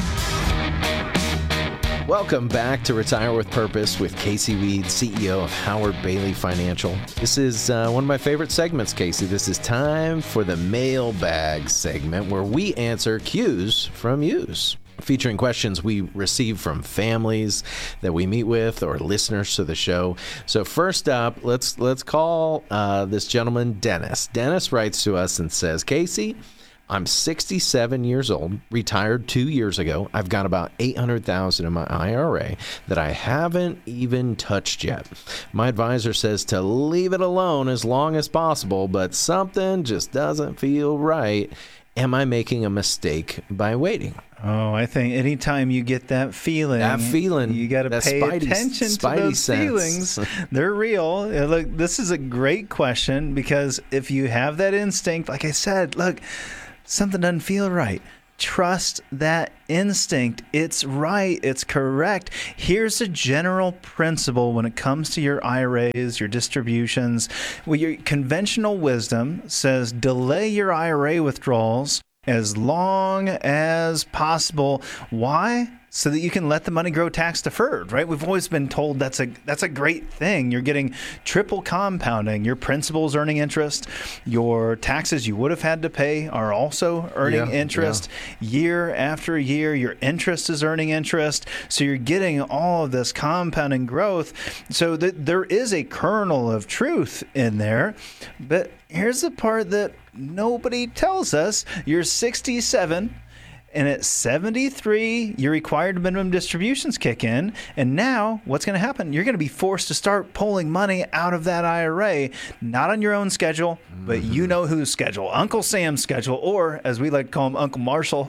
Welcome back to Retire with Purpose with Casey Weed, C E O of Howard Bailey Financial. This is uh, one of my favorite segments, Casey. This is time for the mailbag segment where we answer Q's from yous, featuring questions we receive from families that we meet with or listeners to the show. So first up, let's let's call uh, this gentleman Dennis. Dennis writes to us and says, Casey, I'm sixty-seven years old, retired two years ago. I've got about eight hundred thousand dollars in my I R A that I haven't even touched yet. My advisor says to leave it alone as long as possible, but something just doesn't feel right. Am I making a mistake by waiting? Oh, I think anytime you get that feeling, that feeling, you got to pay spidey, attention spidey to those sense. feelings. They're real. Look, this is a great question because if you have that instinct, like I said, look, something doesn't feel right. Trust that instinct. It's right. It's correct. Here's a general principle when it comes to your I R As, your distributions. Well, your conventional wisdom says delay your I R A withdrawals as long as possible. Why? So that you can let the money grow tax deferred, right? We've always been told that's a that's a great thing. You're getting triple compounding. Your principal's earning interest. Your taxes you would have had to pay are also earning yeah, interest. Yeah. Year after year, your interest is earning interest. So you're getting all of this compounding growth. So that there is a kernel of truth in there. But here's the part that nobody tells us. You're sixty-seven. And at seventy-three, your required minimum distributions kick in. And now what's going to happen? You're going to be forced to start pulling money out of that I R A, not on your own schedule, mm-hmm. but you know whose schedule, Uncle Sam's schedule, or as we like to call him, Uncle Marshall.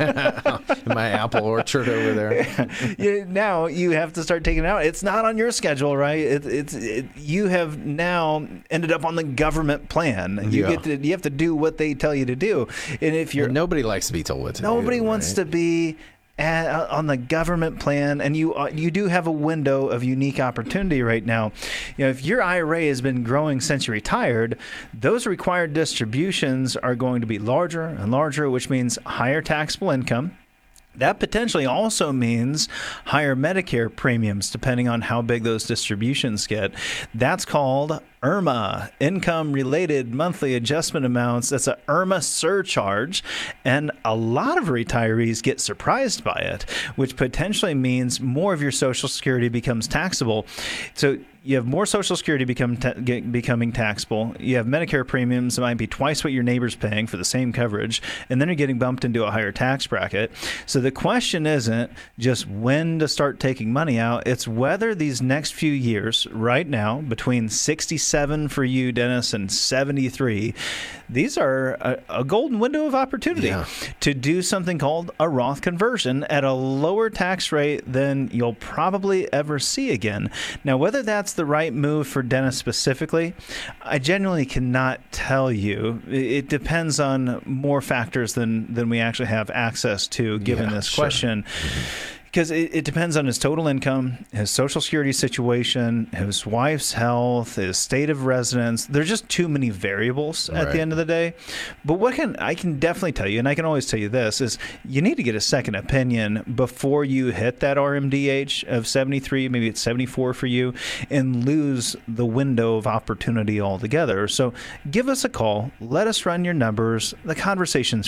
In my apple orchard over there. you, now you have to start taking it out. It's not on your schedule, right? It, it's it, you have now ended up on the government plan. You yeah. get to you have to do what they tell you to do. And if you're and nobody likes to be told what to nobody do. Nobody wants right? to be at, on the government plan, and you uh, you do have a window of unique opportunity right now. You know, if your I R A has been growing since you retired, those required distributions are going to be larger and larger, which means higher taxable income. That potentially also means higher Medicare premiums, depending on how big those distributions get. That's called I R M A, Income-Related Monthly Adjustment Amounts. That's a I R M A surcharge, and a lot of retirees get surprised by it, which potentially means more of your Social Security becomes taxable. So you have more Social Security become ta- get, becoming taxable. You have Medicare premiums that might be twice what your neighbor's paying for the same coverage, and then you're getting bumped into a higher tax bracket. So the question isn't just when to start taking money out. It's whether these next few years, right now, between sixty-seven for you, Dennis, and seventy-three, these are a, a golden window of opportunity yeah. to do something called a Roth conversion at a lower tax rate than you'll probably ever see again. Now, whether that's the right move for Dennis specifically, I genuinely cannot tell you. It depends on more factors than, than we actually have access to, given yeah, this sure. question. Because it, it depends on his total income, his Social Security situation, his wife's health, his state of residence. There's just too many variables at Right. the end of the day. But what can I can definitely tell you, and I can always tell you this, is you need to get a second opinion before you hit that R M D H of seventy-three, maybe it's seventy-four for you, and lose the window of opportunity altogether. So give us a call. Let us run your numbers. The conversation's free.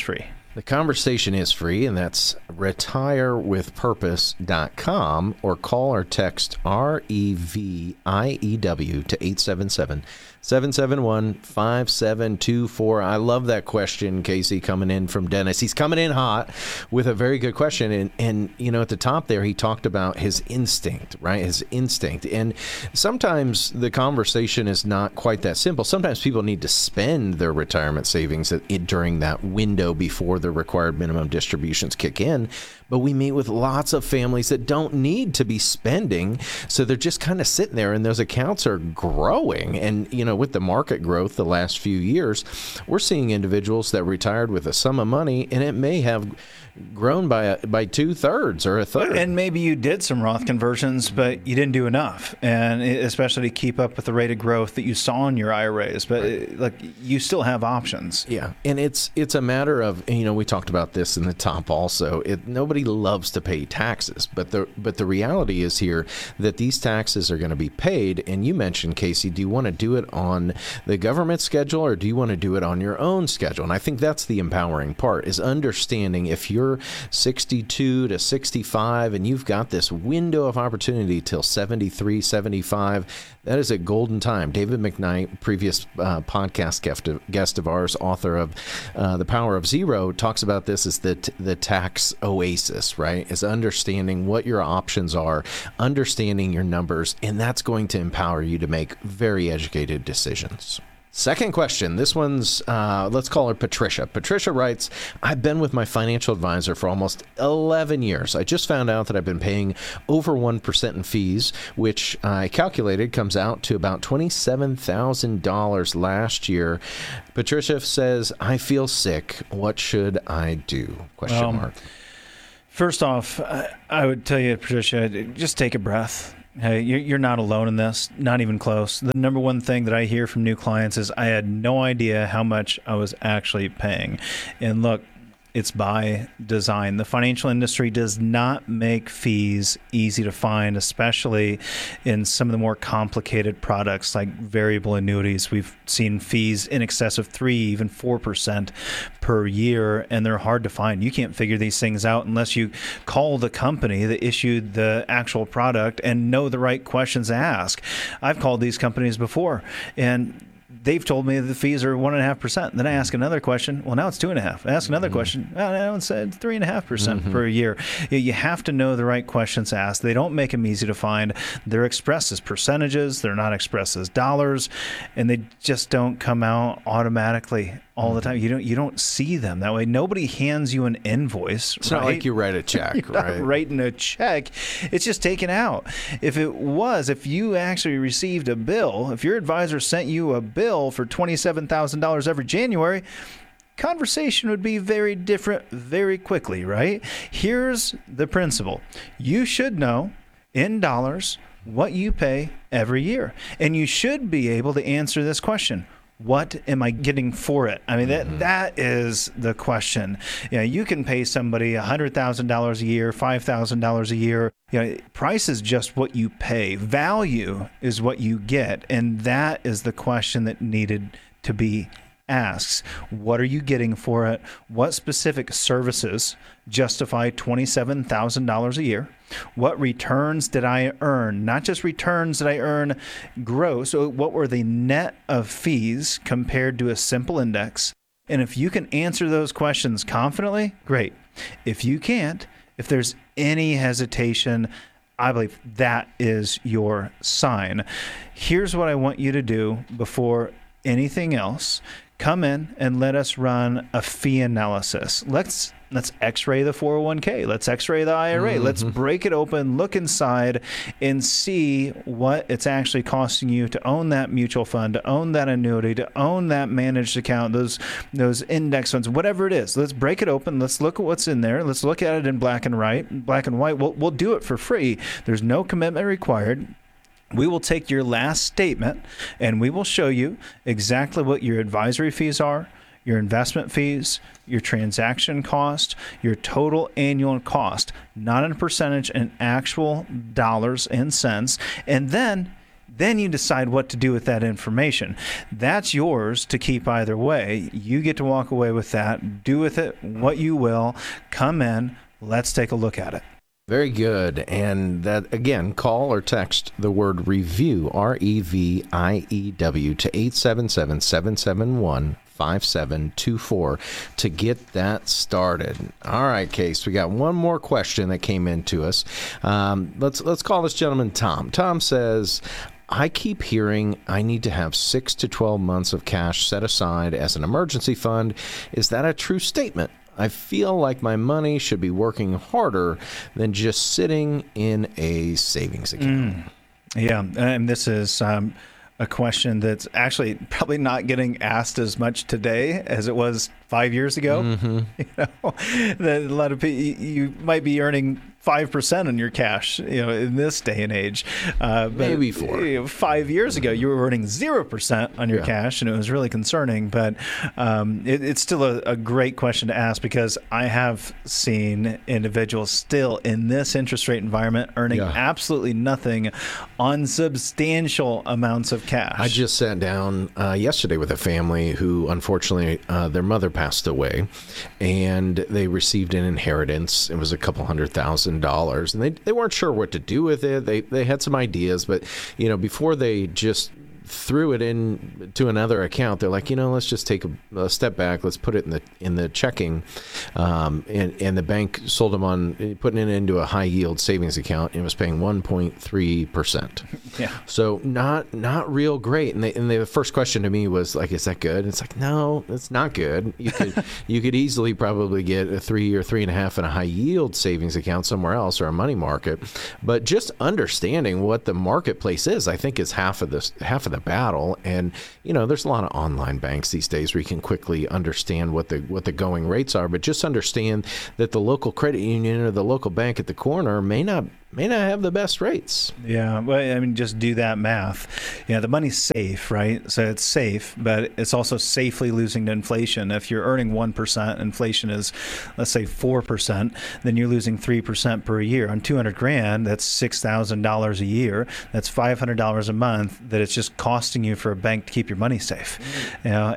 The conversation is free, and that's retire with purpose dot com, or call or text R E V I E W to eight seven seven, seven seven one, five seven two four. I love that question, Casey, coming in from Dennis. He's coming in hot with a very good question. And, and, you know, at the top there, he talked about his instinct, right? His instinct. And sometimes the conversation is not quite that simple. Sometimes people need to spend their retirement savings at, it, during that window before the required minimum distributions kick in. But we meet with lots of families that don't need to be spending. So they're just kind of sitting there, and those accounts are growing. And, you know, with the market growth the last few years, we're seeing individuals that retired with a sum of money, and it may have grown by a, by two thirds or a third. And maybe you did some Roth conversions, but you didn't do enough, and especially to keep up with the rate of growth that you saw in your I R As. But right. like you still have options. Yeah, and it's it's a matter of, you know, we talked about this in the top also. It, nobody loves to pay taxes, but the but the reality is here that these taxes are going to be paid. And you mentioned, Casey, do you want to do it on the government schedule, or do you want to do it on your own schedule? And I think that's the empowering part, is understanding if you're sixty-two to sixty-five and you've got this window of opportunity till seventy-three, seventy-five, that is a golden time. David McKnight, previous uh, podcast guest of, guest of ours, author of uh, The Power of Zero, talks about this as the, t- the tax oasis, right? Is understanding what your options are, understanding your numbers, and that's going to empower you to make very educated decisions. Second question. This one's, uh, let's call her Patricia. Patricia writes, I've been with my financial advisor for almost eleven years. I just found out that I've been paying over one percent in fees, which I calculated comes out to about twenty-seven thousand dollars last year. Patricia says, I feel sick. What should I do? Question well, mark. First off, I would tell you, Patricia, just take a breath. Hey, you're not alone in this, not even close. The number one thing that I hear from new clients is I had no idea how much I was actually paying. And look, it's by design. The financial industry does not make fees easy to find, especially in some of the more complicated products like variable annuities. We've seen fees in excess of three, even four percent per year, and they're hard to find. You can't figure these things out unless you call the company that issued the actual product and know the right questions to ask. I've called these companies before, and they've told me the fees are one and a half percent. Then I ask another question. Well, now it's two and a half. I ask another mm-hmm. question. Well, now it's three and a half percent per year. You have to know the right questions to ask. They don't make them easy to find. They're expressed as percentages. They're not expressed as dollars, and they just don't come out automatically all the time. You don't you don't see them that way. Nobody hands you an invoice. It's right? not like you write a check, You're right? Not writing a check. It's just taken out. If it was, if you actually received a bill, if your advisor sent you a bill for twenty-seven thousand dollars every January, conversation would be very different very quickly, right? Here's the principle. You should know in dollars what you pay every year. And you should be able to answer this question. What am I getting for it? I mean, that mm-hmm. that is the question. You know, you can pay somebody one hundred thousand dollars a year, five thousand dollars a year. You know, price is just what you pay. Value is what you get. And that is the question that needed to be asked. What are you getting for it? What specific services justify twenty-seven thousand dollars a year? What returns did I earn? Not just returns did I earn gross. So what were the net of fees compared to a simple index? And if you can answer those questions confidently, great. If you can't, if there's any hesitation, I believe that is your sign. Here's what I want you to do before anything else. Come in and let us run a fee analysis. Let's let's x-ray the four oh one k. Let's x-ray the I R A. Mm-hmm. Let's break it open, look inside, and see what it's actually costing you to own that mutual fund, to own that annuity, to own that managed account, those those index funds, whatever it is. Let's break it open. Let's look at what's in there. Let's look at it in black and white. Black and white. We'll we'll do it for free. There's no commitment required. We will take your last statement and we will show you exactly what your advisory fees are, your investment fees, your transaction cost, your total annual cost, not in a percentage, in actual dollars and cents. And then Then you decide what to do with that information. That's yours to keep either way. You get to walk away with that. Do with it what you will. Come in. Let's take a look at it. Very good. And that, again, call or text the word review, R E V I E W, to eight seven seven, seven seven one, five seven two four to get that started. All right, Case, we got one more question that came in to us. Um, let's, let's call this gentleman Tom. Tom says, I keep hearing I need to have six to twelve months of cash set aside as an emergency fund. Is that a true statement? I feel like my money should be working harder than just sitting in a savings account. Mm. Yeah, and this is um, a question that's actually probably not getting asked as much today as it was five years ago. Mm-hmm. You know, that a lot of people, you might be earning five percent on your cash, you know, in this day and age. Uh, but Maybe four. You know, five years ago, you were earning zero percent on your Yeah. cash, and it was really concerning. But um, it, it's still a, a great question to ask, because I have seen individuals still in this interest rate environment earning Yeah. absolutely nothing on substantial amounts of cash. I just sat down uh, yesterday with a family who, unfortunately, uh, their mother passed away, and they received an inheritance. It was a couple hundred thousand dollars, and they they weren't sure what to do with it. They they had some ideas, but you know, before they just threw it in to another account, they're like, you know, let's just take a, a step back. Let's put it in the in the checking, um, and and the bank sold them on putting it into a high yield savings account, and it was paying one point three percent. Yeah. So not not real great. And they and they, the first question to me was like, is that good? And it's like, no, it's not good. You could you could easily probably get a three or three and a half in a high yield savings account somewhere else, or a money market. But just understanding what the marketplace is, I think, is half of this half of the battle. And you know, there's a lot of online banks these days where you can quickly understand what the what the going rates are, but just understand that the local credit union or the local bank at the corner may not may not have the best rates. Yeah, well, I mean, just do that math. Yeah, the money's safe, right? So it's safe, but it's also safely losing to inflation. If you're earning one percent, inflation is, let's say, four percent, then you're losing three percent per year. On two hundred grand, that's six thousand dollars a year. That's five hundred dollars a month that it's just costing you for a bank to keep your money safe. You know,